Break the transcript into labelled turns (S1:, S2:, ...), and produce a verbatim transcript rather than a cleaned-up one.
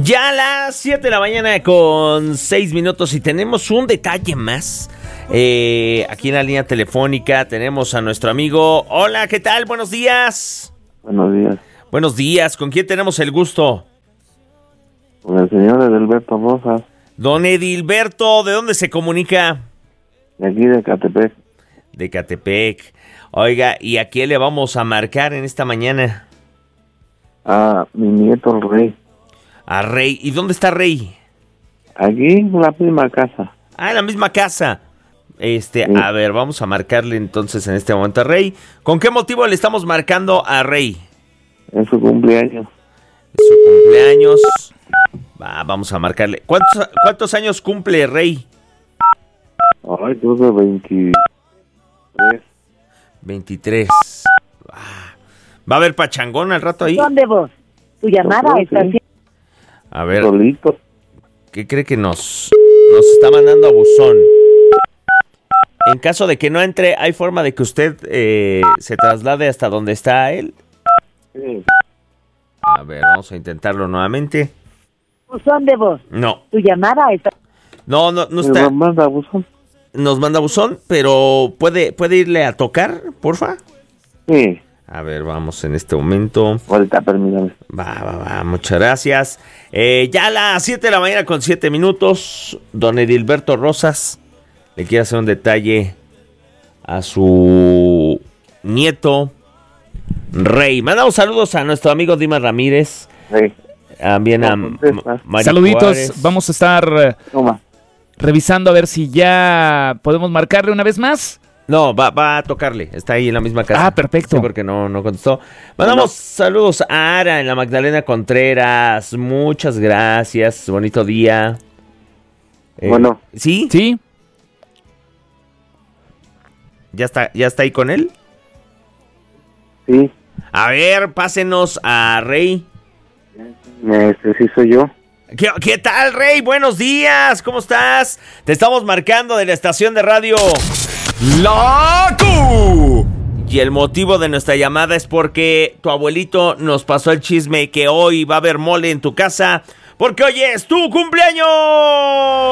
S1: Ya a las siete de la mañana con seis minutos y tenemos un detalle más. Eh, aquí en la línea telefónica tenemos a nuestro amigo. Hola, ¿qué tal? Buenos días.
S2: Buenos días.
S1: Buenos días. ¿Con quién tenemos el gusto?
S2: Con el señor Edilberto Rosas.
S1: Don Edilberto, ¿de dónde se comunica?
S2: De aquí de Catepec.
S1: De Catepec. Oiga, ¿y a quién le vamos a marcar en esta mañana?
S2: A mi nieto el Rey.
S1: A Rey. ¿Y dónde está Rey?
S2: Aquí en la misma casa.
S1: Ah, en la misma casa. Este,
S2: Sí.
S1: A ver, vamos a marcarle entonces en este momento a Rey. ¿Con qué motivo le estamos marcando a Rey?
S2: Es su cumpleaños.
S1: Su cumpleaños. Va, vamos a marcarle. ¿Cuántos, cuántos años cumple Rey?
S2: Ay, creo que veintitrés.
S1: veintitrés. Ah, ¿va a haber pachangón al rato ahí?
S3: ¿Dónde vos? Tu llamada
S2: Yo
S3: está
S2: creo que sí.
S1: A ver,
S2: Solito.
S1: ¿qué cree que nos, nos está mandando a buzón? En caso de que no entre, ¿hay forma de que usted eh, se traslade hasta donde está él?
S2: Sí.
S1: A ver, vamos a intentarlo nuevamente.
S3: buzón de voz.
S1: No,
S3: Tu llamada está...
S1: no, no, no
S2: ¿Me
S1: está.
S2: manda a buzón?
S1: Nos manda buzón, pero ¿puede, puede irle a tocar, porfa?
S2: Sí.
S1: A ver, vamos en este momento.
S2: Ahorita, permítame.
S1: Va, va, va, muchas gracias. Eh, ya a las siete de la mañana con siete minutos, don Edilberto Rosas le quiere hacer un detalle a su nieto, Rey. Mandamos saludos a nuestro amigo Dimas Ramírez,
S2: Sí.
S1: también a
S2: No contesta.
S1: Mari
S4: Saluditos,
S1: Juárez.
S4: vamos a estar eh,
S2: Toma.
S4: revisando a ver si ya podemos marcarle una vez más.
S1: No, va, va a tocarle, está ahí en la misma casa.
S4: Ah, perfecto.
S1: Sí, porque no, no contestó. Mandamos saludos a Ara en la Magdalena Contreras, muchas gracias, bonito día. Eh,
S2: Bueno.
S1: ¿Sí?
S4: ¿Sí?
S1: ¿Ya está, ¿Ya está ahí con él?
S2: Sí.
S1: A ver, pásenos a Rey.
S2: Este, sí soy yo.
S1: ¿Qué, qué tal, Rey? Buenos días, ¿cómo estás? Te estamos marcando de la estación de radio La Q. Y el motivo de nuestra llamada es porque tu abuelito nos pasó el chisme que hoy va a haber mole en tu casa, porque hoy es tu cumpleaños.